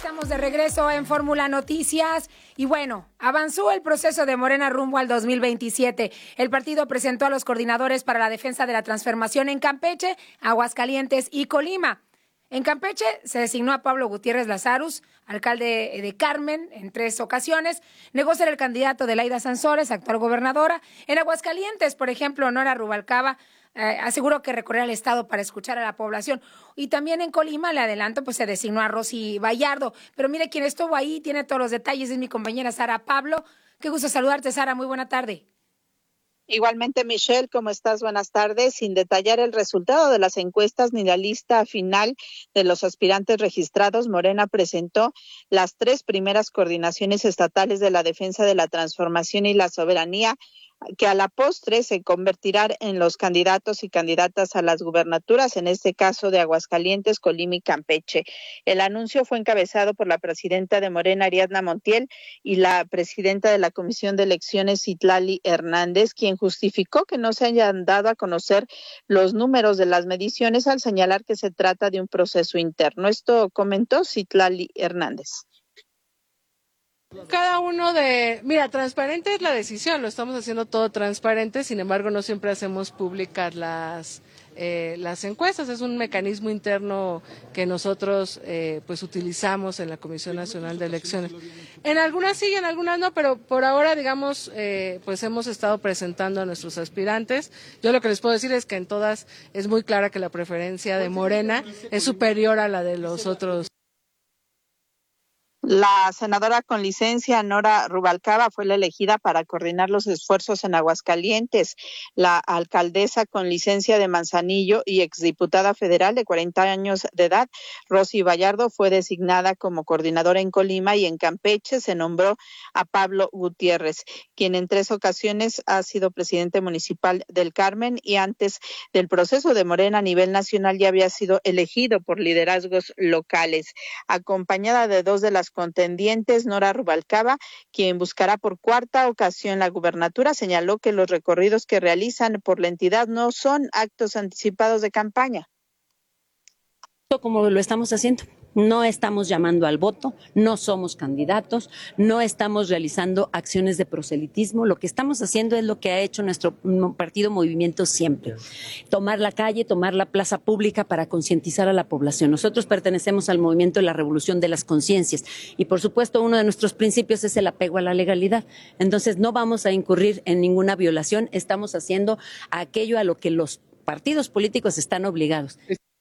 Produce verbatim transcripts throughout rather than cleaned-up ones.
Estamos de regreso en Fórmula Noticias y bueno, avanzó el proceso de Morena rumbo al dos mil veintisiete. El partido presentó a los coordinadores para la defensa de la transformación en Campeche, Aguascalientes y Colima. En Campeche se designó a Pablo Gutiérrez Lazarus, alcalde de Carmen, en tres ocasiones. Negó ser el candidato de Laida Sansores, actual gobernadora. En Aguascalientes, por ejemplo, Nora Rubalcaba eh, aseguró que recorría el estado para escuchar a la población. Y también en Colima, le adelanto, pues se designó a Rosy Vallardo. Pero mire, quien estuvo ahí tiene todos los detalles, es mi compañera Sara Pablo. Qué gusto saludarte, Sara, muy buena tarde. Igualmente, Michelle, ¿cómo estás? Buenas tardes. Sin detallar el resultado de las encuestas ni la lista final de los aspirantes registrados, Morena presentó las tres primeras coordinaciones estatales de la defensa de la transformación y la soberanía, que a la postre se convertirán en los candidatos y candidatas a las gubernaturas, en este caso de Aguascalientes, Colima y Campeche. El anuncio fue encabezado por la presidenta de Morena, Ariadna Montiel, y la presidenta de la Comisión de Elecciones, Citlali Hernández, quien justificó que no se hayan dado a conocer los números de las mediciones al señalar que se trata de un proceso interno. Esto comentó Citlali Hernández. Cada uno de, mira, transparente es la decisión, lo estamos haciendo todo transparente, sin embargo no siempre hacemos públicas las eh, las encuestas, es un mecanismo interno que nosotros eh, pues utilizamos en la Comisión Nacional de Elecciones. En algunas sí, en algunas no, pero por ahora digamos eh, pues hemos estado presentando a nuestros aspirantes. Yo lo que les puedo decir es que en todas es muy clara que la preferencia de Morena es superior a la de los otros. La senadora con licencia, Nora Rubalcaba, fue la elegida para coordinar los esfuerzos en Aguascalientes. La alcaldesa con licencia de Manzanillo y exdiputada federal de cuarenta años de edad, Rosy Vallardo, fue designada como coordinadora en Colima, y en Campeche se nombró a Pablo Gutiérrez, quien en tres ocasiones ha sido presidente municipal del Carmen y antes del proceso de Morena a nivel nacional ya había sido elegido por liderazgos locales. Acompañada de dos de las contendientes, Nora Rubalcaba, quien buscará por cuarta ocasión la gubernatura, señaló que los recorridos que realizan por la entidad no son actos anticipados de campaña. Como lo estamos haciendo, no estamos llamando al voto, no somos candidatos, no estamos realizando acciones de proselitismo, lo que estamos haciendo es lo que ha hecho nuestro partido Movimiento siempre, tomar la calle, tomar la plaza pública para concientizar a la población. Nosotros pertenecemos al movimiento de la revolución de las conciencias y por supuesto uno de nuestros principios es el apego a la legalidad, entonces no vamos a incurrir en ninguna violación, estamos haciendo aquello a lo que los partidos políticos están obligados.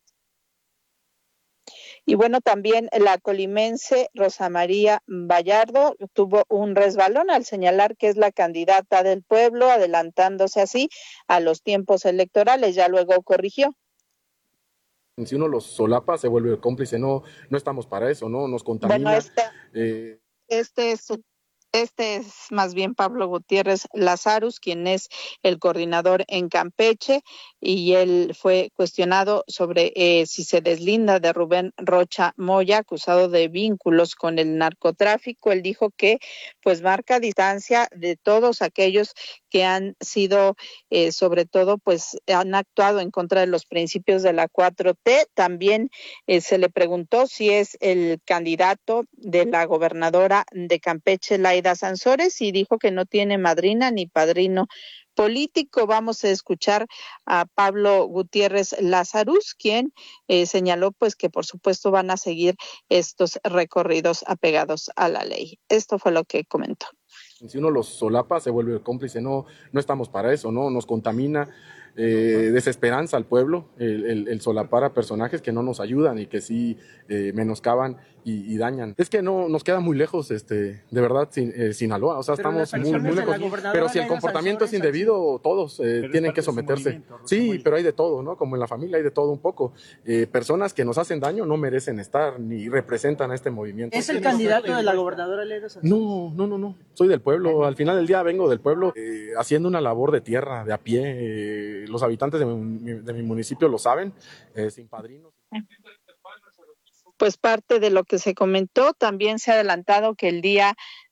Y bueno, también la colimense Rosa María Vallardo tuvo un resbalón al señalar que es la candidata del pueblo, adelantándose así a los tiempos electorales. Ya luego corrigió. Si uno los solapa, se vuelve cómplice. No, no estamos para eso, ¿no? Nos contamina. Bueno, este, eh... este es Este es más bien Pablo Gutiérrez Lazarus, quien es el coordinador en Campeche, y él fue cuestionado sobre eh, si se deslinda de Rubén Rocha Moya, acusado de vínculos con el narcotráfico. Él dijo que pues marca distancia de todos aquellos que han sido, eh, sobre todo, pues han actuado en contra de los principios de la cuatro T. También eh, se le preguntó si es el candidato de la gobernadora de Campeche, Laida Sansores, y dijo que no tiene madrina ni padrino político. Vamos a escuchar a Pablo Gutiérrez Lazarus, quien eh, señaló pues que por supuesto van a seguir estos recorridos apegados a la ley. Esto fue lo que comentó. Si uno los solapa, se vuelve cómplice. No, no estamos para eso, ¿no? Nos contamina, eh, desesperanza al pueblo, el, el, el solapar a personajes que no nos ayudan y que sí eh, menoscaban y, y dañan. Es que no nos queda muy lejos, este, de verdad, sin, eh, Sinaloa. O sea, pero estamos muy, muy lejos. Pero si el comportamiento es indebido, todos eh, tienen que someterse. Sí, pero hay de todo, ¿no? Como en la familia hay de todo un poco. Eh, personas que nos hacen daño no merecen estar ni representan a este movimiento. ¿Es el candidato de la gobernadora Laida Sansores? No, no, no, no. Soy del pueblo. Al final del día vengo del pueblo eh, haciendo una labor de tierra, de a pie. Eh, los habitantes de mi, de mi municipio lo saben, eh, sin padrinos. Pues parte de lo que se comentó, también se ha adelantado que el día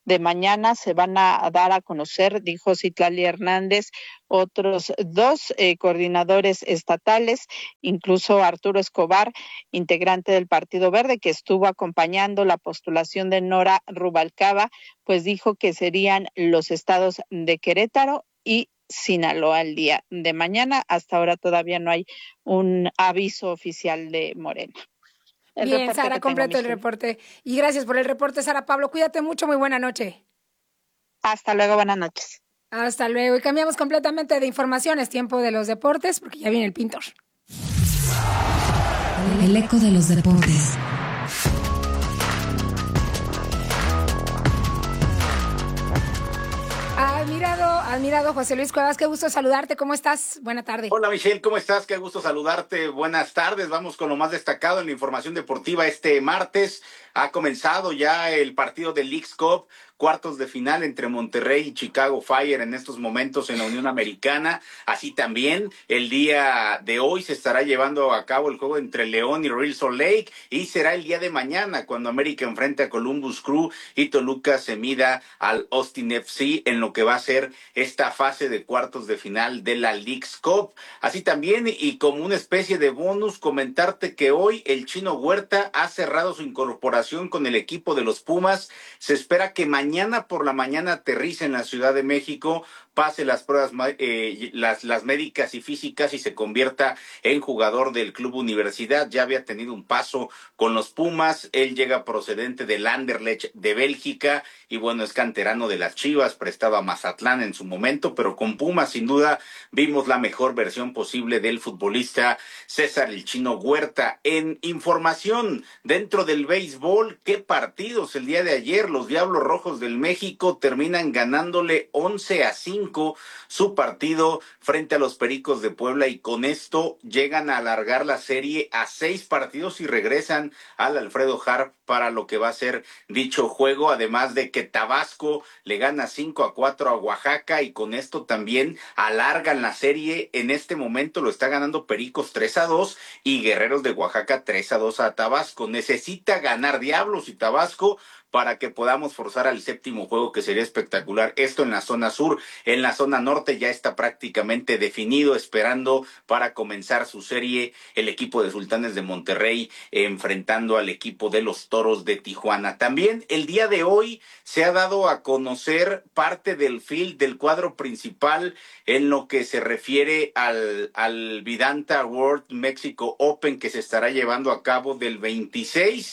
de mañana se van a dar a conocer, dijo Citlali Hernández, otros dos eh, coordinadores estatales, incluso Arturo Escobar, integrante del Partido Verde, que estuvo acompañando la postulación de Nora Rubalcaba, pues dijo que serían los estados de Querétaro y Sinaloa el día de mañana. Hasta ahora todavía no hay un aviso oficial de Morena. El Bien, Sara, completo el reporte. Y gracias por el reporte, Sara. Pablo, cuídate mucho, muy buena noche. Hasta luego, buenas noches. Hasta luego. Y cambiamos completamente de información. Es tiempo de los deportes, porque ya viene el pintor. El eco de los deportes. Admirado, admirado José Luis Cuevas, qué gusto saludarte, ¿cómo estás? Buena tarde. Hola Michelle, ¿cómo estás? Qué gusto saludarte, buenas tardes. Vamos con lo más destacado en la información deportiva este martes. Ha comenzado ya el partido del Leagues Cup, cuartos de final entre Monterrey y Chicago Fire en estos momentos en la Unión Americana. Así también el día de hoy se estará llevando a cabo el juego entre León y Real Salt Lake, y será el día de mañana cuando América enfrente a Columbus Crew y Toluca se mida al Austin F C en lo que va a ser esta fase de cuartos de final de la Leagues Cup. Así también, y como una especie de bonus, comentarte que hoy el Chino Huerta ha cerrado su incorporación con el equipo de los Pumas. Se espera que mañana por la mañana aterrice en la Ciudad de México, pase las pruebas eh, las, las médicas y físicas y se convierta en jugador del Club Universidad. Ya había tenido un paso con los Pumas, él llega procedente del Anderlecht de Bélgica y bueno, es canterano de las Chivas, prestado a Mazatlán en su momento, pero con Pumas sin duda vimos la mejor versión posible del futbolista César el Chino Huerta. En información dentro del béisbol, qué partidos el día de ayer. Los Diablos Rojos del México terminan ganándole once a cinco su partido frente a los Pericos de Puebla, y con esto llegan a alargar la serie a seis partidos y regresan al Alfredo Harp para lo que va a ser dicho juego, además de que Tabasco le gana cinco a cuatro a Oaxaca, y con esto también alargan la serie. En este momento lo está ganando Pericos tres a dos y Guerreros de Oaxaca tres a dos a Tabasco. Necesita ganar Diablos y Tabasco para que podamos forzar al séptimo juego, que sería espectacular. Esto en la zona sur. En la zona norte ya está prácticamente definido, esperando para comenzar su serie el equipo de Sultanes de Monterrey enfrentando al equipo de los Toros de Tijuana. También el día de hoy se ha dado a conocer parte del field del cuadro principal en lo que se refiere al, al Vidanta World Mexico Open, que se estará llevando a cabo del veintiséis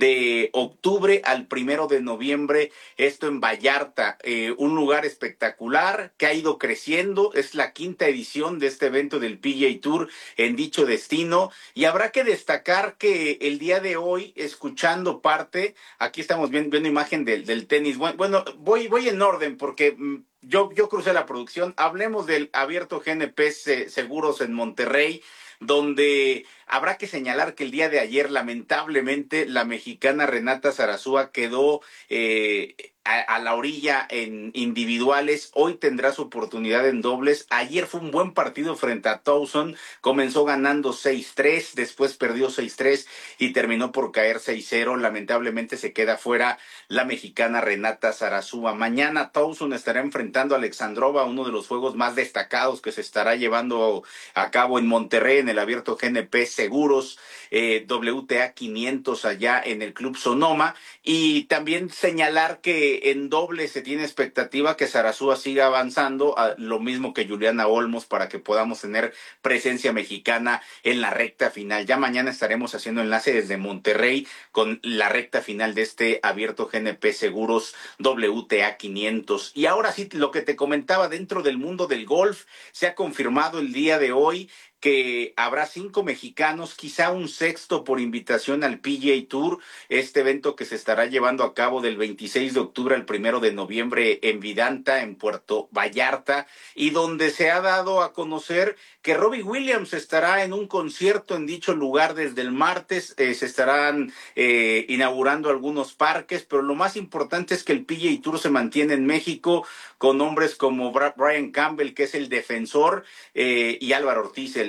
de octubre al primero de noviembre, esto en Vallarta, eh, un lugar espectacular que ha ido creciendo. Es la quinta edición de este evento del P G A Tour en dicho destino, y habrá que destacar que el día de hoy, escuchando parte, aquí estamos viendo, viendo imagen del, del tenis. Bueno, bueno, voy, voy en orden porque mm, yo, yo crucé la producción. Hablemos del abierto G N P Seguros en Monterrey, donde habrá que señalar que el día de ayer, lamentablemente, la mexicana Renata Zarazúa quedó eh, a, a la orilla en individuales. Hoy tendrá su oportunidad en dobles. Ayer fue un buen partido frente a Towson. Comenzó ganando seis tres, después perdió seis tres y terminó por caer seis cero. Lamentablemente se queda fuera la mexicana Renata Zarazúa. Mañana Towson estará enfrentando a Alexandrova, uno de los juegos más destacados que se estará llevando a cabo en Monterrey, en el abierto G N P Seguros, eh, W T A quinientos allá en el Club Sonoma. Y también señalar que en doble se tiene expectativa que Zarazúa siga avanzando, a lo mismo que Juliana Olmos, para que podamos tener presencia mexicana en la recta final. Ya mañana estaremos haciendo enlace desde Monterrey con la recta final de este abierto G N P Seguros W T A quinientos. Y ahora sí, lo que te comentaba dentro del mundo del golf, se ha confirmado el día de hoy que habrá cinco mexicanos, quizá un sexto por invitación al P G A Tour, este evento que se estará llevando a cabo del veintiséis de octubre al primero de noviembre en Vidanta, en Puerto Vallarta, y donde se ha dado a conocer que Robbie Williams estará en un concierto en dicho lugar desde el martes. Eh, se estarán eh, inaugurando algunos parques, pero lo más importante es que el P G A Tour se mantiene en México con hombres como Brian Campbell, que es el defensor, eh, y Álvaro Ortiz, el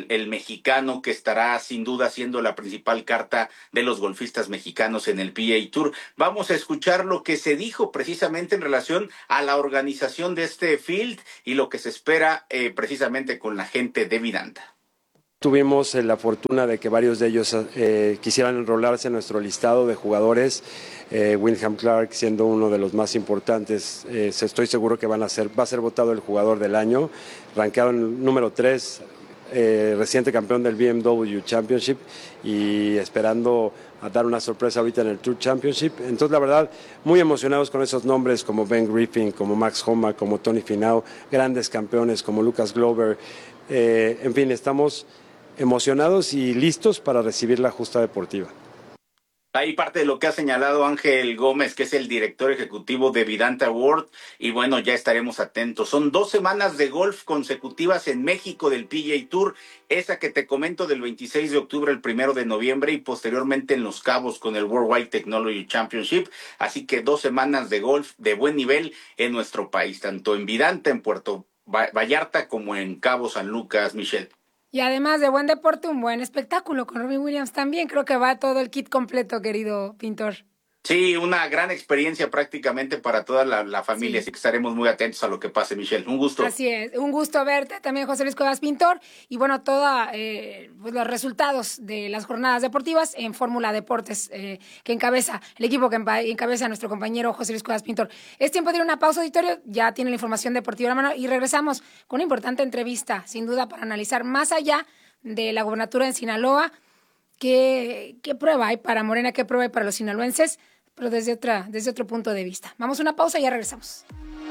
el, el mexicano, que estará sin duda siendo la principal carta de los golfistas mexicanos en el P G A Tour. Vamos a escuchar lo que se dijo precisamente en relación a la organización de este field y lo que se espera eh, precisamente con la gente de Vidanta. Tuvimos la fortuna de que varios de ellos eh, quisieran enrolarse en nuestro listado de jugadores, eh, Wyndham Clark siendo uno de los más importantes. Eh, estoy seguro que van a ser, va a ser votado el jugador del año, rankeado en número tres, eh, reciente campeón del B M W Championship y esperando a dar una sorpresa ahorita en el Tour Championship. Entonces, la verdad, muy emocionados con esos nombres como Ben Griffin, como Max Homa, como Tony Finau, grandes campeones como Lucas Glover. Eh, en fin, estamos emocionados y listos para recibir la justa deportiva. Ahí parte de lo que ha señalado Ángel Gómez, que es el director ejecutivo de Vidanta World, y bueno, ya estaremos atentos. Son dos semanas de golf consecutivas en México del P G A Tour, esa que te comento del veintiséis de octubre al primero de noviembre y posteriormente en Los Cabos con el Worldwide Technology Championship, así que dos semanas de golf de buen nivel en nuestro país, tanto en Vidanta, en Puerto Vallarta, como en Cabo San Lucas, Michelle. Y además de buen deporte, un buen espectáculo con Robin Williams también. Creo que va todo el kit completo, querido pintor. Sí, una gran experiencia prácticamente para toda la, la familia, sí. Así que estaremos muy atentos a lo que pase, Michelle. Un gusto. Así es, un gusto verte también, José Luis Cuevas Pintor, y bueno, todos eh, pues los resultados de las jornadas deportivas en Fórmula Deportes, eh, que encabeza, el equipo que encabeza nuestro compañero José Luis Cuevas Pintor. Es tiempo de ir a una pausa, auditorio, ya tiene la información deportiva en la mano, y regresamos con una importante entrevista, sin duda, para analizar más allá de la gobernatura en Sinaloa, qué, qué prueba hay para Morena, qué prueba hay para los sinaloenses, pero desde, otra, desde otro punto de vista. Vamos a una pausa y ya regresamos.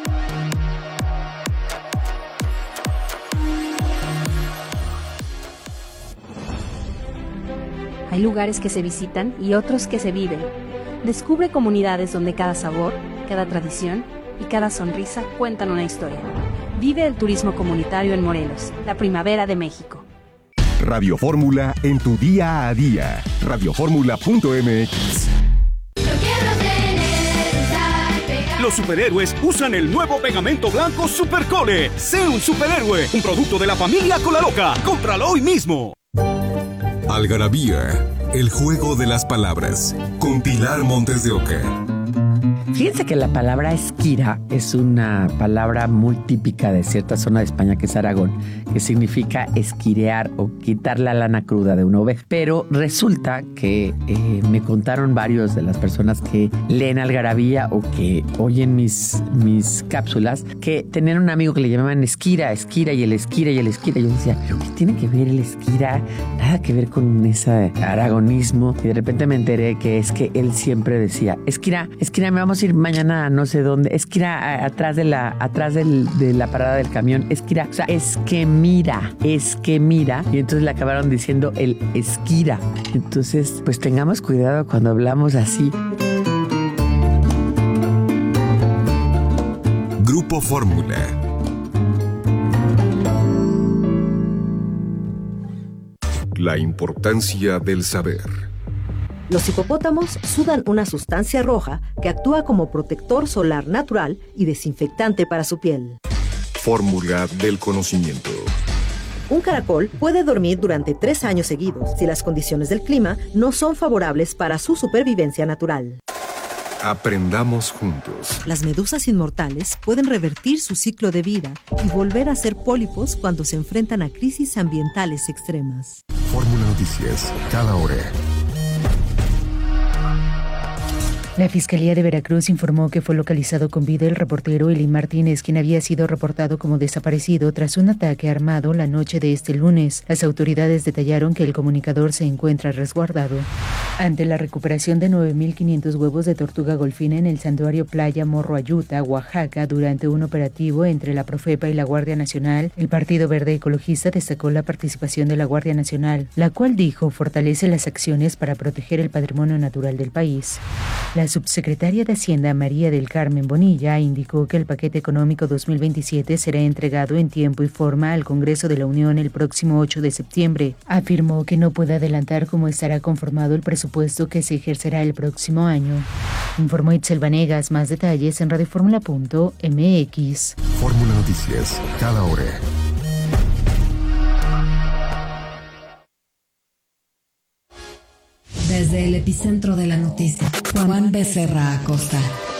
Hay lugares que se visitan y otros que se viven. Descubre comunidades donde cada sabor, cada tradición y cada sonrisa cuentan una historia. Vive el turismo comunitario en Morelos, la primavera de México. Radio Fórmula en tu día a día. radio fórmula punto m x. Los superhéroes usan el nuevo pegamento blanco Supercole. Sé un superhéroe, un producto de la familia Colaloca. Cómpralo hoy mismo. Algarabía, el juego de las palabras, con Pilar Montes de Oca. Fíjense que la palabra esquira es una palabra muy típica de cierta zona de España, que es Aragón, que significa esquirear o quitar la lana cruda de una oveja. Pero resulta que eh, me contaron varios de las personas que leen Algarabía o que oyen mis, mis cápsulas, que tenían un amigo que le llamaban esquira, esquira y el esquira y el esquira. Y yo decía, ¿pero qué tiene que ver el esquira? Nada que ver con ese aragonismo. Y de repente me enteré que es que él siempre decía, esquira, esquira, me vamos a ir mañana a no sé dónde, es que ir a, atrás de la atrás del, de la parada del camión, es que ir a, o sea, es que mira, es que mira, y entonces le acabaron diciendo el esquira. Entonces, pues tengamos cuidado cuando hablamos así. Grupo Fórmula. La importancia del saber. Los hipopótamos sudan una sustancia roja que actúa como protector solar natural y desinfectante para su piel. Fórmula del conocimiento. Un caracol puede dormir durante tres años seguidos si las condiciones del clima no son favorables para su supervivencia natural. Aprendamos juntos. Las medusas inmortales pueden revertir su ciclo de vida y volver a ser pólipos cuando se enfrentan a crisis ambientales extremas. Fórmula Noticias, cada hora. La Fiscalía de Veracruz informó que fue localizado con vida el reportero Elín Martínez, quien había sido reportado como desaparecido tras un ataque armado la noche de este lunes. Las autoridades detallaron que el comunicador se encuentra resguardado. Ante la recuperación de nueve mil quinientos huevos de tortuga golfina en el santuario Playa Morro Ayuta, Oaxaca, durante un operativo entre la Profepa y la Guardia Nacional, el Partido Verde Ecologista destacó la participación de la Guardia Nacional, la cual dijo fortalece las acciones para proteger el patrimonio natural del país. La subsecretaria de Hacienda, María del Carmen Bonilla, indicó que el paquete económico dos mil veintisiete será entregado en tiempo y forma al Congreso de la Unión el próximo ocho de septiembre. Afirmó que no puede adelantar cómo estará conformado el presupuesto que se ejercerá el próximo año. Informó Itzel Vanegas. Más detalles en radio fórmula punto m x. Fórmula Noticias, cada hora. Desde el epicentro de la noticia, Juan Becerra Acosta.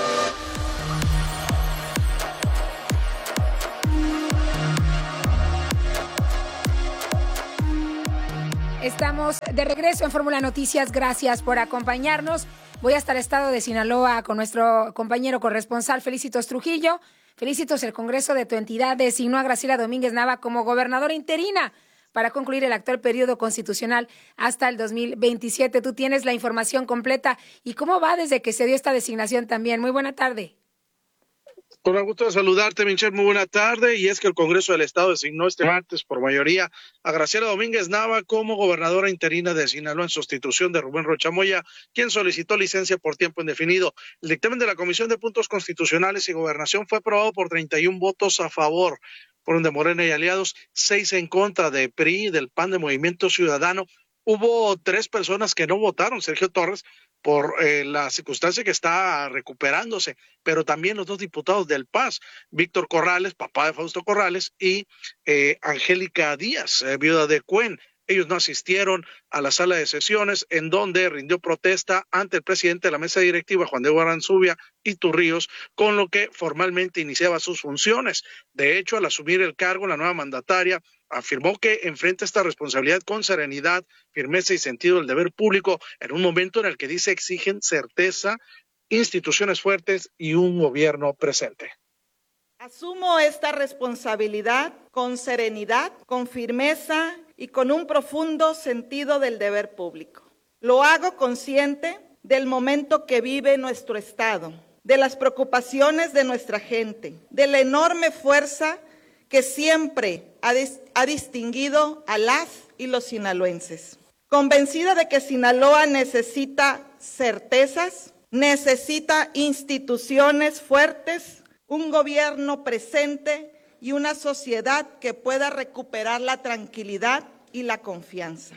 Estamos de regreso en Fórmula Noticias. Gracias por acompañarnos. Voy hasta el estado de Sinaloa con nuestro compañero corresponsal Felicitos Trujillo. Felicitos, el Congreso de tu entidad designó a Graciela Domínguez Nava como gobernadora interina para concluir el actual periodo constitucional hasta el dos mil veintisiete. Tú tienes la información completa. ¿Y cómo va desde que se dio esta designación también? Muy buena tarde. Con el gusto de saludarte, Michelle, muy buena tarde. Y es que el Congreso del Estado designó este martes por mayoría a Graciela Domínguez Nava como gobernadora interina de Sinaloa en sustitución de Rubén Rocha Moya, quien solicitó licencia por tiempo indefinido. El dictamen de la Comisión de Puntos Constitucionales y Gobernación fue aprobado por treinta y un votos a favor, fueron de Morena y aliados, seis en contra de P R I, del P A N, de Movimiento Ciudadano. Hubo tres personas que no votaron, Sergio Torres, por eh, la circunstancia que está recuperándose, pero también los dos diputados del P A S, Víctor Corrales, papá de Fausto Corrales, y eh, Angélica Díaz, eh, viuda de Cuen. Ellos no asistieron a la sala de sesiones en donde rindió protesta ante el presidente de la mesa directiva, Juan Diego Aranzubia y Turríos, con lo que formalmente iniciaba sus funciones. De hecho, al asumir el cargo, la nueva mandataria afirmó que enfrenta esta responsabilidad con serenidad, firmeza y sentido del deber público en un momento en el que dice exigen certeza, instituciones fuertes y un gobierno presente. Asumo esta responsabilidad con serenidad, con firmeza y con un profundo sentido del deber público. Lo hago consciente del momento que vive nuestro Estado, de las preocupaciones de nuestra gente, de la enorme fuerza que siempre ha, dis- ha distinguido a las y los sinaloenses. Convencida de que Sinaloa necesita certezas, necesita instituciones fuertes, un gobierno presente y una sociedad que pueda recuperar la tranquilidad y la confianza.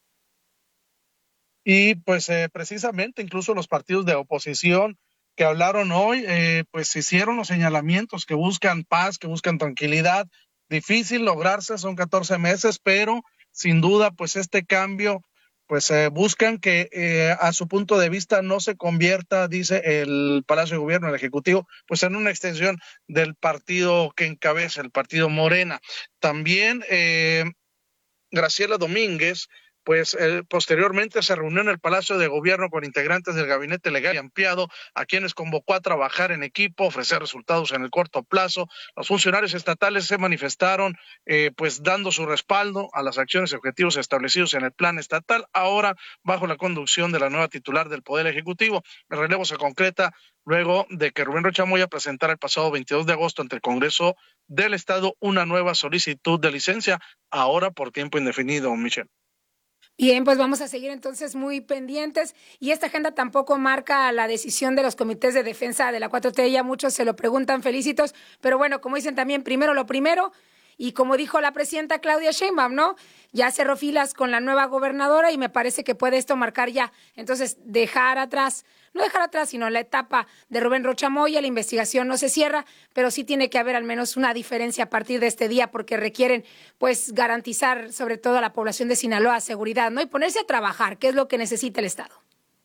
Y pues eh, precisamente incluso los partidos de oposición que hablaron hoy, eh, pues hicieron los señalamientos que buscan paz, que buscan tranquilidad. Difícil lograrse, son catorce meses, pero sin duda pues este cambio pues eh, buscan que eh, a su punto de vista no se convierta, dice el Palacio de Gobierno, el Ejecutivo, pues en una extensión del partido que encabeza, el partido Morena. También eh, Graciela Domínguez, pues eh, posteriormente se reunió en el Palacio de Gobierno con integrantes del Gabinete Legal y Ampliado, a quienes convocó a trabajar en equipo, ofrecer resultados en el corto plazo. Los funcionarios estatales se manifestaron eh, pues dando su respaldo a las acciones y objetivos establecidos en el plan estatal, ahora bajo la conducción de la nueva titular del Poder Ejecutivo. El relevo se concreta luego de que Rubén Rocha Moya presentara el pasado veintidós de agosto ante el Congreso del Estado una nueva solicitud de licencia, ahora por tiempo indefinido, Michelle. Bien, pues vamos a seguir entonces muy pendientes, y esta agenda tampoco marca la decisión de los comités de defensa de la cuatro T, ya muchos se lo preguntan, Felicitos, pero bueno, como dicen también, primero lo primero, y como dijo la presidenta Claudia Sheinbaum, ¿no? Ya cerró filas con la nueva gobernadora y me parece que puede esto marcar ya, entonces dejar atrás, no dejar atrás, sino la etapa de Rubén Rocha Moya. La investigación no se cierra, pero sí tiene que haber al menos una diferencia a partir de este día, porque requieren pues garantizar sobre todo a la población de Sinaloa seguridad, ¿no? Y ponerse a trabajar, que es lo que necesita el Estado.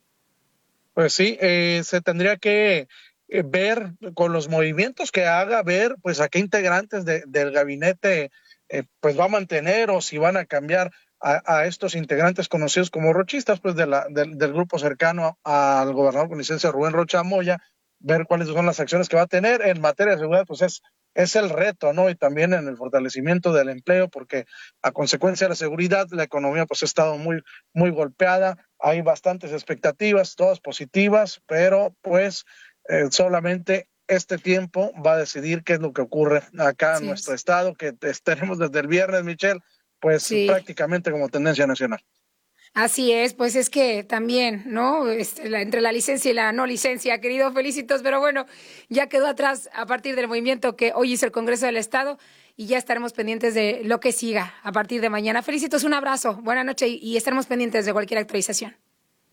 Pues sí, eh, se tendría que eh, ver con los movimientos que haga, ver pues a qué integrantes de, del gabinete eh, pues va a mantener, o si van a cambiar a, a estos integrantes conocidos como rochistas, pues de la, de, del grupo cercano al gobernador con licencia Rubén Rocha Moya, ver cuáles son las acciones que va a tener en materia de seguridad, pues es, es el reto, ¿no? Y también en el fortalecimiento del empleo, porque a consecuencia de la seguridad, la economía pues ha estado muy, muy golpeada, hay bastantes expectativas, todas positivas, pero pues eh, solamente este tiempo va a decidir qué es lo que ocurre acá sí, en nuestro es. estado, que tenemos desde el viernes, Michelle, pues sí, prácticamente como tendencia nacional. Así es, pues es que también, ¿no? Este, la, entre la licencia y la no licencia, querido Felicitos, pero bueno, ya quedó atrás a partir del movimiento que hoy hizo el Congreso del Estado, y ya estaremos pendientes de lo que siga a partir de mañana. Felicitos, un abrazo, buena noche, y, y estaremos pendientes de cualquier actualización.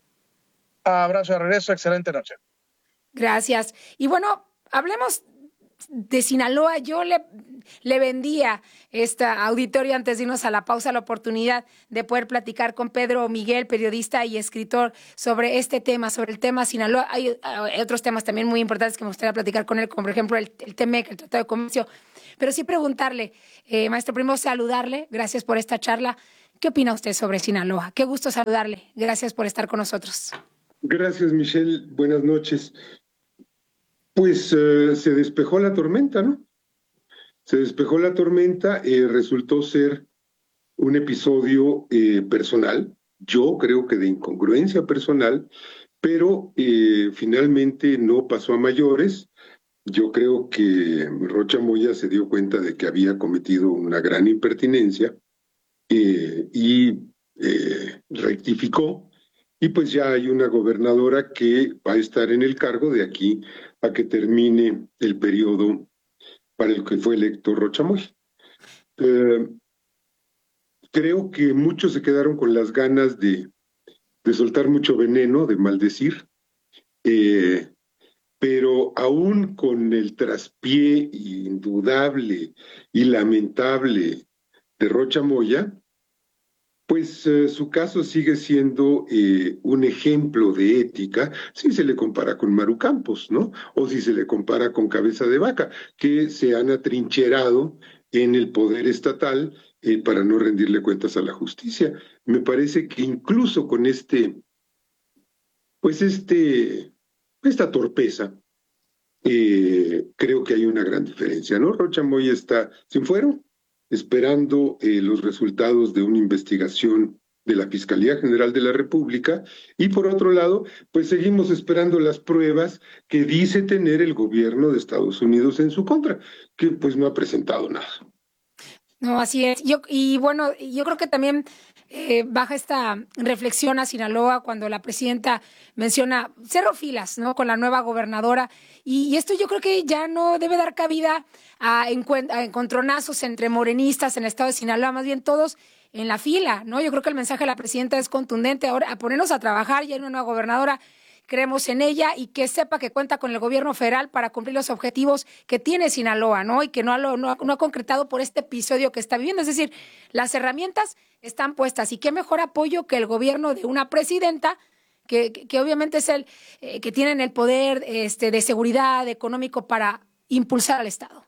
Abrazo de regreso, excelente noche. Gracias. Y bueno, hablemos de Sinaloa. Yo le, le vendía esta auditorio antes de irnos a la pausa la oportunidad de poder platicar con Pedro Miguel, periodista y escritor, sobre este tema, sobre el tema Sinaloa. Hay, hay otros temas también muy importantes que me gustaría platicar con él, como por ejemplo el, el T M E C, el Tratado de Comercio. Pero sí preguntarle, eh, maestro, primero saludarle, gracias por esta charla. ¿Qué opina usted sobre Sinaloa? Qué gusto saludarle. Gracias por estar con nosotros. Gracias, Michelle. Buenas noches. Pues eh, se despejó la tormenta, ¿no? Se despejó la tormenta, eh, resultó ser un episodio eh, personal, yo creo que de incongruencia personal, pero eh, finalmente no pasó a mayores. Yo creo que Rocha Moya se dio cuenta de que había cometido una gran impertinencia eh, y eh, rectificó, y pues ya hay una gobernadora que va a estar en el cargo de aquí a que termine el periodo para el que fue electo Rocha Moya. Eh, creo que muchos se quedaron con las ganas de, de soltar mucho veneno, de maldecir, eh, pero aún con el traspié indudable y lamentable de Rocha Moya, pues eh, su caso sigue siendo eh, un ejemplo de ética si se le compara con Maru Campos, ¿no? O si se le compara con Cabeza de Vaca, que se han atrincherado en el poder estatal eh, para no rendirle cuentas a la justicia. Me parece que incluso con este, pues este, esta torpeza, eh, creo que hay una gran diferencia, ¿no? Rocha Moya está sin fuero, esperando eh, los resultados de una investigación de la Fiscalía General de la República, y por otro lado, pues seguimos esperando las pruebas que dice tener el gobierno de Estados Unidos en su contra, que pues no ha presentado nada. No, así es. Yo, y bueno, yo creo que también eh, baja esta reflexión a Sinaloa cuando la presidenta menciona, cerró filas, ¿no?, con la nueva gobernadora, y, y esto yo creo que ya no debe dar cabida a, encuen- a encontronazos entre morenistas en el estado de Sinaloa, más bien todos en la fila, ¿no? Yo creo que el mensaje de la presidenta es contundente, ahora a ponernos a trabajar, ya hay una nueva gobernadora, creemos en ella y que sepa que cuenta con el gobierno federal para cumplir los objetivos que tiene Sinaloa, ¿no? Y que no ha, no, ha, no ha concretado por este episodio que está viviendo. Es decir, las herramientas están puestas y qué mejor apoyo que el gobierno de una presidenta que, que, que obviamente es el eh, que tienen el poder este, de seguridad económico para impulsar al Estado.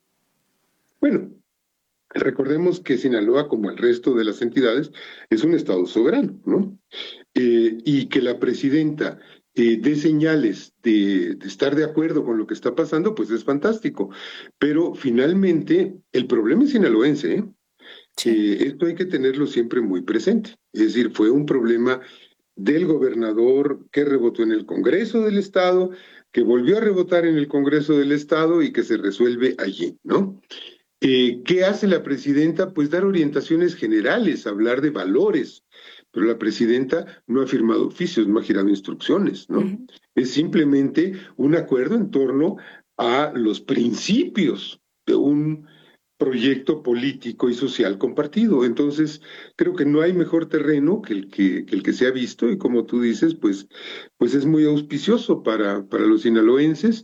Bueno, recordemos que Sinaloa, como el resto de las entidades, es un estado soberano, ¿no? Eh, y que la presidenta Eh, dé señales de, de estar de acuerdo con lo que está pasando, pues es fantástico. Pero finalmente el problema es sinaloense, ¿eh? Sí. Eh, esto hay que tenerlo siempre muy presente. Es decir, fue un problema del gobernador que rebotó en el Congreso del Estado, que volvió a rebotar en el Congreso del Estado y que se resuelve allí, ¿no? Eh, ¿Qué hace la presidenta? Pues dar orientaciones generales, hablar de valores. Pero la presidenta no ha firmado oficios, no ha girado instrucciones, ¿no? Uh-huh. Es simplemente un acuerdo en torno a los principios de un proyecto político y social compartido. Entonces, creo que no hay mejor terreno que el que, que el que se ha visto, y como tú dices, pues, pues es muy auspicioso para, para los sinaloenses.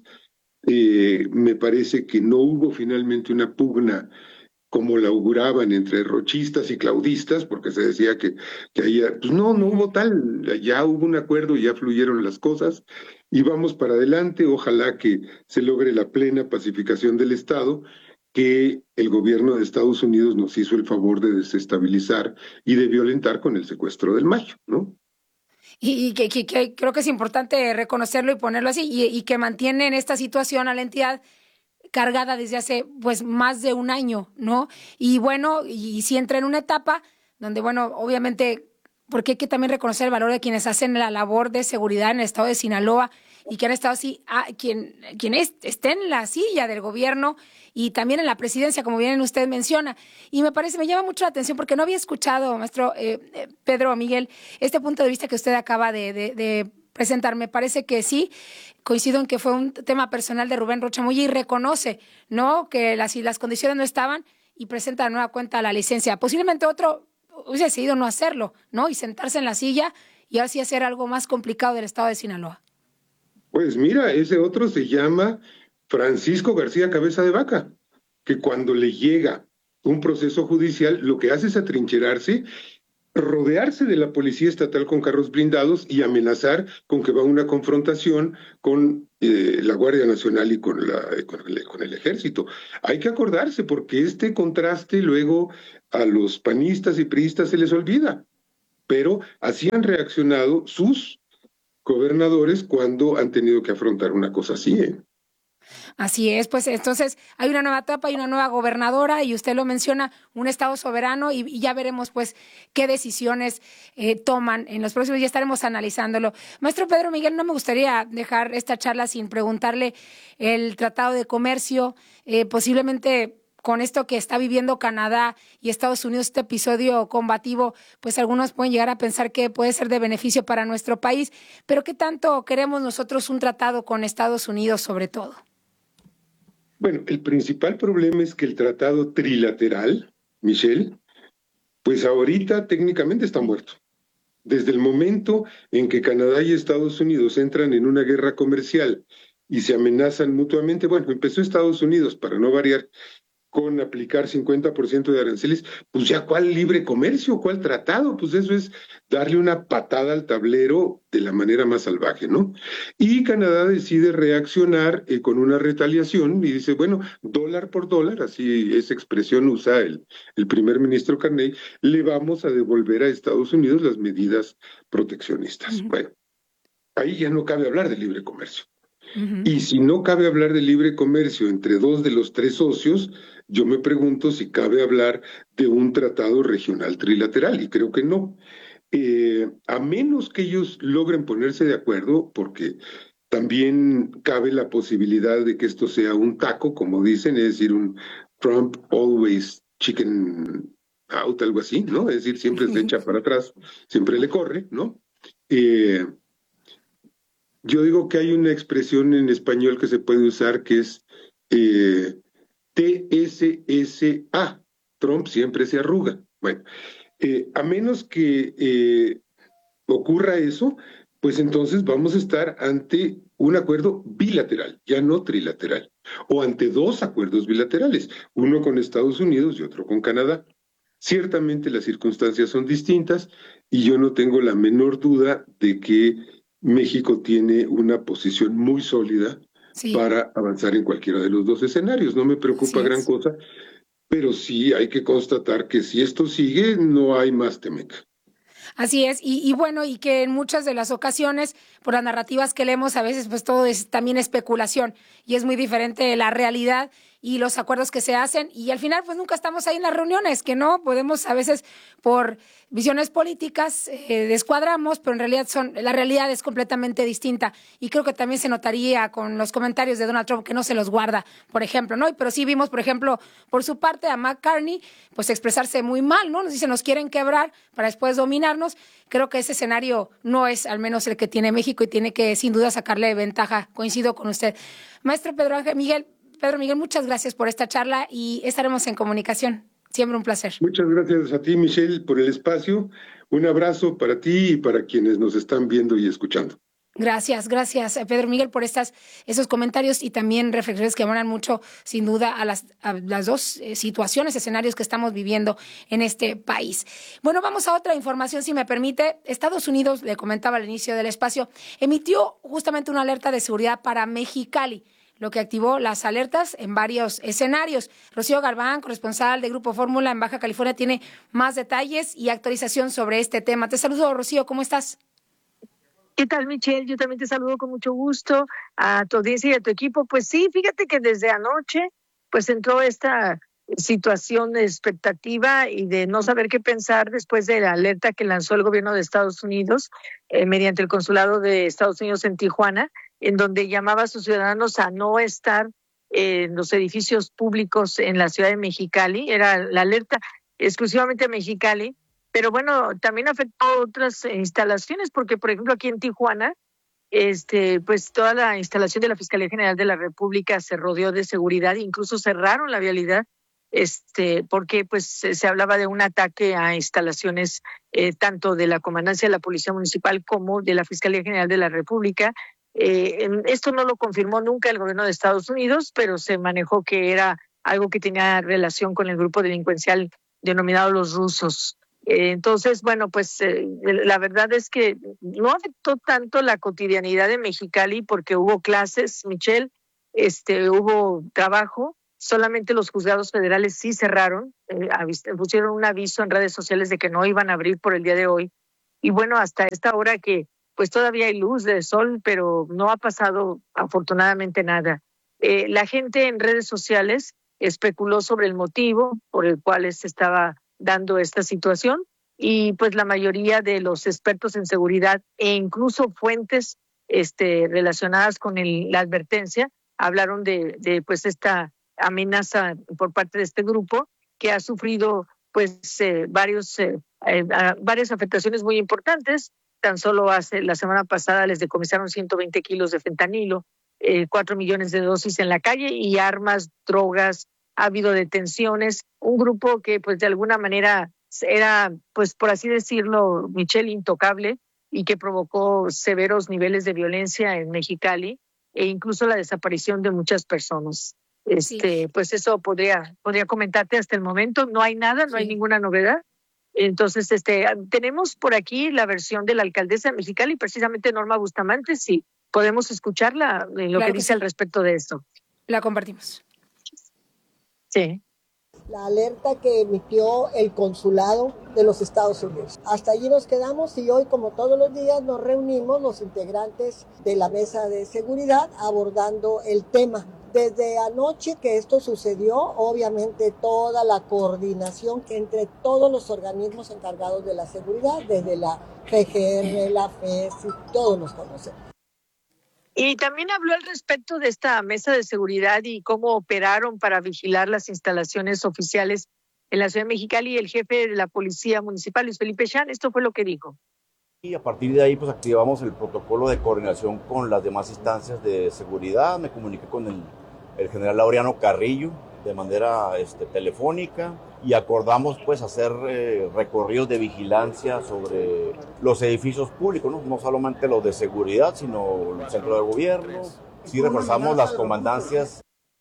Eh, me parece que no hubo finalmente una pugna como la auguraban entre rochistas y claudistas, porque se decía que, que ahí, pues no, no hubo tal, ya hubo un acuerdo, ya fluyeron las cosas, y vamos para adelante. Ojalá que se logre la plena pacificación del Estado, que el gobierno de Estados Unidos nos hizo el favor de desestabilizar y de violentar con el secuestro del Mayo, ¿no? Y, y que, que, que creo que es importante reconocerlo y ponerlo así, y, y que mantiene en esta situación a la entidad cargada desde hace pues más de un año, ¿no? Y bueno, y si entra en una etapa donde, bueno, obviamente, porque hay que también reconocer el valor de quienes hacen la labor de seguridad en el estado de Sinaloa y que han estado así, ah, quien, quien es, esté en la silla del gobierno y también en la presidencia, como bien usted menciona. Y me parece, me llama mucho la atención porque no había escuchado, maestro eh, eh, Pedro Miguel, este punto de vista que usted acaba de, de, de presentar. Me parece que sí, coincido en que fue un tema personal de Rubén Rocha Moya y reconoce, ¿no?, que las, las condiciones no estaban y presenta de nueva cuenta la licencia. Posiblemente otro hubiese decidido no hacerlo, ¿no?, y sentarse en la silla y así hacer algo más complicado del estado de Sinaloa. Pues mira, ese otro se llama Francisco García Cabeza de Vaca, que cuando le llega un proceso judicial, lo que hace es atrincherarse, rodearse de la policía estatal con carros blindados y amenazar con que va a una confrontación con eh, la Guardia Nacional y con, la, con, el, con el ejército. Hay que acordarse, porque este contraste luego a los panistas y priistas se les olvida, pero así han reaccionado sus gobernadores cuando han tenido que afrontar una cosa así, ¿eh? Así es, pues entonces hay una nueva etapa, hay una nueva gobernadora y usted lo menciona, un estado soberano y, y ya veremos pues qué decisiones eh, toman en los próximos días, estaremos analizándolo. Maestro Pedro Miguel, no me gustaría dejar esta charla sin preguntarle el Tratado de Comercio, eh, posiblemente con esto que está viviendo Canadá y Estados Unidos, este episodio combativo, pues algunos pueden llegar a pensar que puede ser de beneficio para nuestro país, pero ¿qué tanto queremos nosotros un tratado con Estados Unidos sobre todo? Bueno, el principal problema es que el tratado trilateral, Michelle, pues ahorita técnicamente está muerto. Desde el momento en que Canadá y Estados Unidos entran en una guerra comercial y se amenazan mutuamente, bueno, empezó Estados Unidos, para no variar, con aplicar cincuenta por ciento de aranceles, pues ya ¿cuál libre comercio? ¿Cuál tratado? Pues eso es darle una patada al tablero de la manera más salvaje, ¿no? Y Canadá decide reaccionar eh, con una retaliación y dice, bueno, dólar por dólar, así esa expresión usa el, el primer ministro Carney, le vamos a devolver a Estados Unidos las medidas proteccionistas. Uh-huh. Bueno, ahí ya no cabe hablar de libre comercio. Uh-huh. Y si no cabe hablar de libre comercio entre dos de los tres socios, yo me pregunto si cabe hablar de un tratado regional trilateral, y creo que no. Eh, a menos que ellos logren ponerse de acuerdo, porque también cabe la posibilidad de que esto sea un taco, como dicen, es decir, un Trump always chicken out, algo así, ¿no? Es decir, siempre se echa para atrás, siempre le corre, ¿no? Eh, yo digo que hay una expresión en español que se puede usar que es eh, T S S A, Trump siempre se arruga. Bueno, eh, a menos que eh, ocurra eso, pues entonces vamos a estar ante un acuerdo bilateral, ya no trilateral, o ante dos acuerdos bilaterales, uno con Estados Unidos y otro con Canadá. Ciertamente las circunstancias son distintas y yo no tengo la menor duda de que México tiene una posición muy sólida sí. para avanzar en cualquiera de los dos escenarios. No me preocupa sí, gran es. cosa, pero sí hay que constatar que si esto sigue, no hay más Temeca. Así es, y, y bueno, y que en muchas de las ocasiones, por las narrativas que leemos, a veces pues todo es también especulación, y es muy diferente la realidad y los acuerdos que se hacen, y al final pues nunca estamos ahí en las reuniones, que no podemos a veces por visiones políticas eh, descuadramos, pero en realidad son la realidad es completamente distinta, y creo que también se notaría con los comentarios de Donald Trump que no se los guarda, por ejemplo, ¿no? Pero sí vimos, por ejemplo, por su parte a McCartney, pues expresarse muy mal, ¿no? Nos dice, nos quieren quebrar para después dominarnos. Creo que ese escenario no es al menos el que tiene México y tiene que sin duda sacarle ventaja, coincido con usted. Maestro Pedro Ángel Miguel, Pedro Miguel, muchas gracias por esta charla y estaremos en comunicación. Siempre un placer. Muchas gracias a ti, Michelle, por el espacio. Un abrazo para ti y para quienes nos están viendo y escuchando. Gracias, gracias, Pedro Miguel, por estas, esos comentarios y también reflexiones que abonan mucho, sin duda, a las, a las dos eh, situaciones, escenarios que estamos viviendo en este país. Bueno, vamos a otra información, si me permite. Estados Unidos, le comentaba al inicio del espacio, emitió justamente una alerta de seguridad para Mexicali, lo que activó las alertas en varios escenarios. Rocío Galván, corresponsal de Grupo Fórmula en Baja California, tiene más detalles y actualización sobre este tema. Te saludo, Rocío, ¿cómo estás? ¿Qué tal, Michelle? Yo también te saludo con mucho gusto a tu audiencia y a tu equipo. Pues sí, fíjate que desde anoche pues entró esta situación de expectativa y de no saber qué pensar después de la alerta que lanzó el gobierno de Estados Unidos eh, mediante el consulado de Estados Unidos en Tijuana, en donde llamaba a sus ciudadanos a no estar en los edificios públicos en la ciudad de Mexicali. Era la alerta exclusivamente a Mexicali. Pero bueno, también afectó a otras instalaciones, porque por ejemplo aquí en Tijuana, este, pues toda la instalación de la Fiscalía General de la República se rodeó de seguridad, incluso cerraron la vialidad, este, porque pues se hablaba de un ataque a instalaciones eh, tanto de la Comandancia de la Policía Municipal como de la Fiscalía General de la República. Eh, esto no lo confirmó nunca el gobierno de Estados Unidos, pero se manejó que era algo que tenía relación con el grupo delincuencial denominado los rusos. Eh, entonces, bueno, pues eh, la verdad es que no afectó tanto la cotidianidad de Mexicali porque hubo clases, Michelle, este, hubo trabajo, solamente los juzgados federales sí cerraron, eh, pusieron un aviso en redes sociales de que no iban a abrir por el día de hoy. Y bueno, hasta esta hora que pues todavía hay luz de sol, pero no ha pasado afortunadamente nada. Eh, la gente en redes sociales especuló sobre el motivo por el cual se estaba dando esta situación y pues la mayoría de los expertos en seguridad e incluso fuentes este, relacionadas con el, la advertencia hablaron de, de pues esta amenaza por parte de este grupo que ha sufrido pues eh, varios, eh, eh, varias afectaciones muy importantes. Tan solo hace la semana pasada les decomisaron ciento veinte kilos de fentanilo, eh, cuatro millones de dosis en la calle y armas, drogas. Ha habido detenciones, un grupo que pues de alguna manera era, pues por así decirlo, Michelle, intocable y que provocó severos niveles de violencia en Mexicali e incluso la desaparición de muchas personas. Este, sí. Pues eso podría, podría comentarte hasta el momento. No hay nada, no sí. hay ninguna novedad. Entonces, este, tenemos por aquí la versión de la alcaldesa de Mexicali, precisamente Norma Bustamante, sí, podemos escucharla, en lo claro que dice sí. al respecto de esto. La compartimos. Sí. La alerta que emitió el consulado de los Estados Unidos. Hasta allí nos quedamos y hoy, como todos los días, nos reunimos los integrantes de la mesa de seguridad abordando el tema. Desde anoche que esto sucedió, obviamente toda la coordinación que entre todos los organismos encargados de la seguridad, desde la P G R, la F E S, todos nos conocen. Y también habló al respecto de esta mesa de seguridad y cómo operaron para vigilar las instalaciones oficiales en la ciudad de Mexicali el jefe de la Policía Municipal, Luis Felipe Chan. Esto fue lo que dijo. Y a partir de ahí pues activamos el protocolo de coordinación con las demás instancias de seguridad. Me comuniqué con el, el general Laureano Carrillo de manera este, telefónica y acordamos pues hacer eh, recorridos de vigilancia sobre los edificios públicos, ¿no? No solamente los de seguridad, sino el centro de gobierno. Sí reforzamos las comandancias.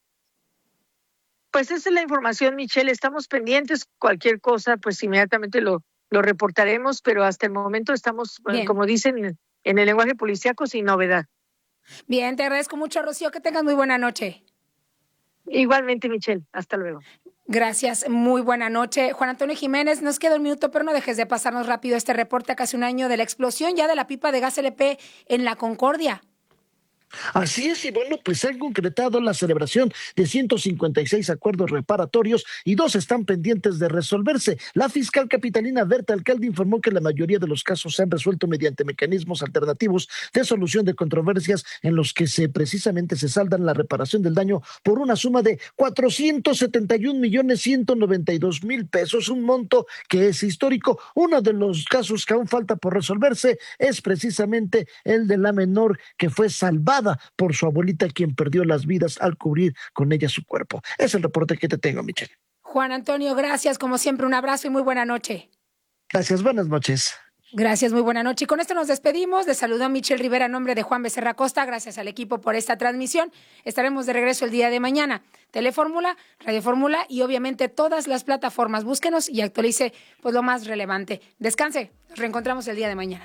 Pues esa es la información, Michelle. Estamos pendientes. Cualquier cosa, pues inmediatamente lo, lo reportaremos, pero hasta el momento estamos, Bien. como dicen en el lenguaje policíaco, sin novedad. Bien, te agradezco mucho, Rocío. Que tengas muy buena noche. Igualmente, Michelle. Hasta luego. Gracias, muy buena noche. Juan Antonio Jiménez, nos queda un minuto, pero no dejes de pasarnos rápido este reporte a casi un año de la explosión ya de la pipa de gas L P en La Concordia. Así es, y bueno, pues se han concretado la celebración de ciento cincuenta y seis acuerdos reparatorios y dos están pendientes de resolverse. La fiscal capitalina Berta Alcalde informó que la mayoría de los casos se han resuelto mediante mecanismos alternativos de solución de controversias en los que se precisamente se saldan la reparación del daño por una suma de cuatrocientos setenta y un millones ciento noventa y dos mil pesos, un monto que es histórico. Uno de los casos que aún falta por resolverse es precisamente el de la menor que fue salvada por su abuelita, quien perdió las vidas al cubrir con ella su cuerpo. Es el reporte que te tengo, Michelle. Juan Antonio, gracias. Como siempre, un abrazo y muy buena noche. Gracias, buenas noches. Gracias, muy buena noche. Y con esto nos despedimos. Les saludo a Michelle Rivera en nombre de Juan Becerra Costa. Gracias al equipo por esta transmisión. Estaremos de regreso el día de mañana. Telefórmula, Radio Fórmula y obviamente todas las plataformas. Búsquenos y actualice pues lo más relevante. Descanse. Nos reencontramos el día de mañana.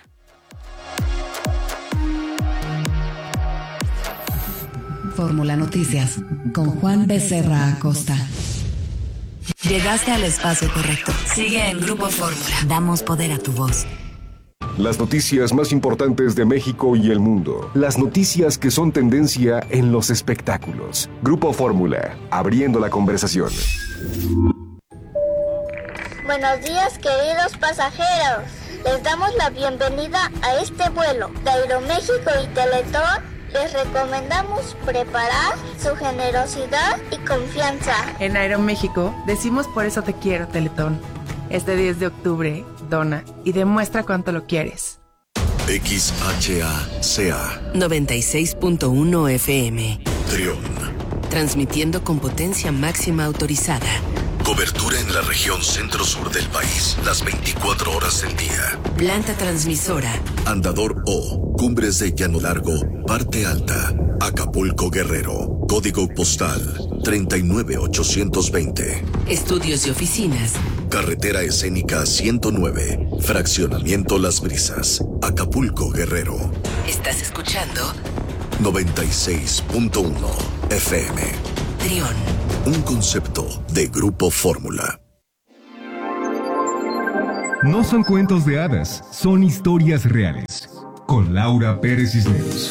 Fórmula Noticias con Juan Becerra Acosta. Llegaste al espacio correcto. Sigue en Grupo Fórmula. Damos poder a tu voz. Las noticias más importantes de México y el mundo. Las noticias que son tendencia en los espectáculos. Grupo Fórmula, abriendo la conversación. Buenos días, queridos pasajeros. Les damos la bienvenida a este vuelo de Aeroméxico y Teletón. Les recomendamos preparar su generosidad y confianza. En Aeroméxico decimos por eso te quiero, Teletón. Este diez de octubre, dona y demuestra cuánto lo quieres. X H A C A noventa y seis punto uno F M. Trión. Transmitiendo con potencia máxima autorizada. Cobertura en la región centro-sur del país, las veinticuatro horas del día. Planta transmisora. Andador O, Cumbres de Llano Largo, Parte Alta, Acapulco, Guerrero. Código postal treinta y nueve ochocientos veinte. Estudios y oficinas. Carretera escénica ciento nueve, Fraccionamiento Las Brisas, Acapulco, Guerrero. ¿Estás escuchando? noventa y seis punto uno F M. Trión. Un concepto de Grupo Fórmula. No son cuentos de hadas, son historias reales. Con Laura Pérez Cisneros.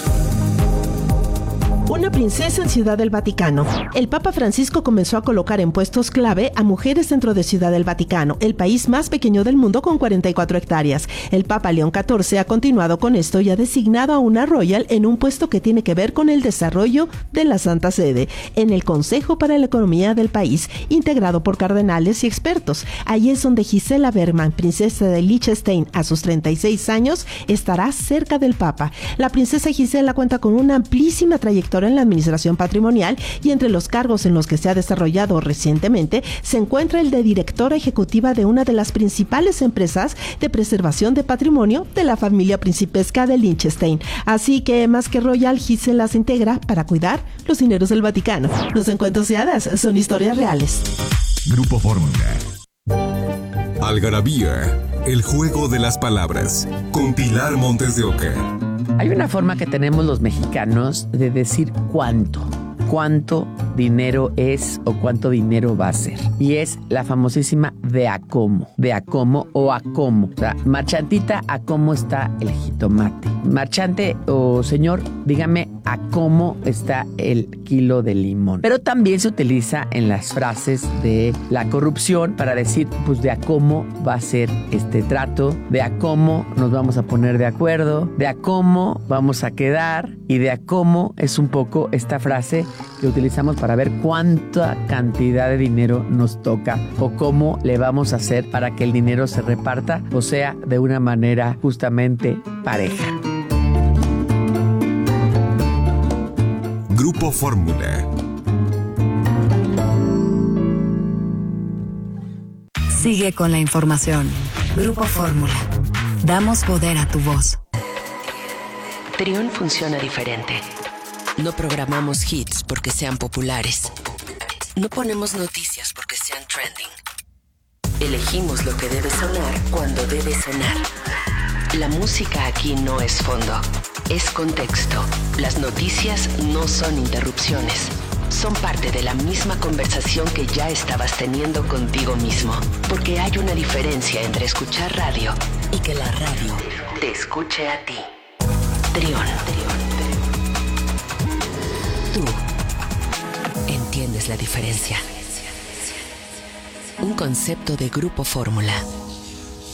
Una princesa en Ciudad del Vaticano. El Papa Francisco comenzó a colocar en puestos clave a mujeres dentro de Ciudad del Vaticano, el país más pequeño del mundo con cuarenta y cuatro hectáreas. El Papa León catorce ha continuado con esto y ha designado a una royal en un puesto que tiene que ver con el desarrollo de la Santa Sede, en el Consejo para la Economía del país, integrado por cardenales y expertos. Allí es donde Gisela Bergman, princesa de Liechtenstein, a sus treinta y seis años, estará cerca del Papa. La princesa Gisela cuenta con una amplísima trayectoria en la administración patrimonial y entre los cargos en los que se ha desarrollado recientemente se encuentra el de directora ejecutiva de una de las principales empresas de preservación de patrimonio de la familia principesca de Liechtenstein. Así que más que royal, Gisela se integra para cuidar los dineros del Vaticano. Los encuentros de hadas son historias reales. Grupo Fórmula. Algarabía, el juego de las palabras, con Pilar Montes de Oca. Hay una forma que tenemos los mexicanos de decir cuánto, cuánto dinero es o cuánto dinero va a ser. Y es la famosísima de a cómo, de a cómo o a cómo. O sea, marchantita, a cómo está el jitomate. Marchante o señor, dígame a cómo está el kilo de limón. Pero también se utiliza en las frases de la corrupción para decir, pues de a cómo va a ser este trato, de a cómo nos vamos a poner de acuerdo, de a cómo vamos a quedar y de a cómo es un poco esta frase que utilizamos para ver cuánta cantidad de dinero nos toca o cómo le vamos a hacer para que el dinero se reparta, o sea, de una manera justamente pareja. Grupo Fórmula. Sigue con la información. Grupo Fórmula. Damos poder a tu voz. Trión funciona diferente. No programamos hits porque sean populares. No ponemos noticias porque sean trending. Elegimos lo que debe sonar cuando debe sonar. La música aquí no es fondo, es contexto. Las noticias no son interrupciones. Son parte de la misma conversación que ya estabas teniendo contigo mismo. Porque hay una diferencia entre escuchar radio y que la radio te escuche a ti. Trión. Tú entiendes la diferencia. Un concepto de Grupo Fórmula.